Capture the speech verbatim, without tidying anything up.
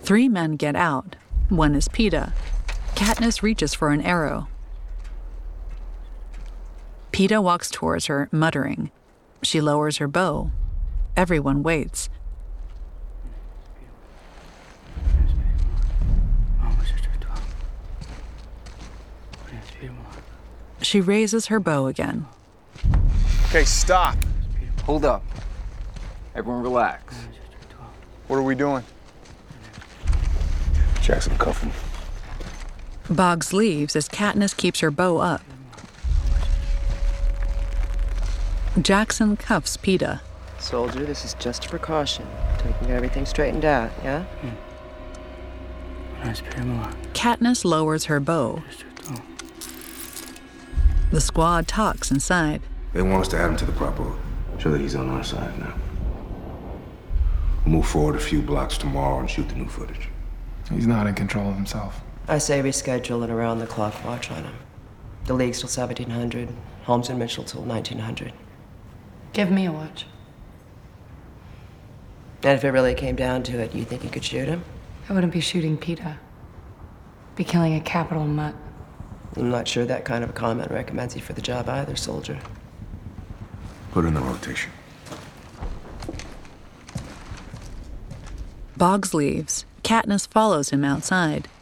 Three men get out. One is PETA. Katniss reaches for an arrow. PETA walks towards her, muttering. She lowers her bow. Everyone waits. She raises her bow again. Okay, stop. Hold up. Everyone relax. What are we doing? Jackson, cuff him. Boggs leaves as Katniss keeps her bow up. Jackson cuffs PETA. Soldier, this is just a precaution. Till we can get everything straightened out, yeah? Katniss lowers her bow. The squad talks inside. They want us to add him to the prop boat. Show that he's on our side now. We'll move forward a few blocks tomorrow and shoot the new footage. He's not in control of himself. I say we schedule an around-the-clock watch on him. The League's till seventeen hundred, Holmes and Mitchell till nineteen hundred. Give me a watch. And if it really came down to it, you think you could shoot him? I wouldn't be shooting PETA. Be killing a capital mutt. I'm not sure that kind of a comment recommends you for the job either, soldier. Put in the rotation. Boggs leaves. Katniss follows him outside.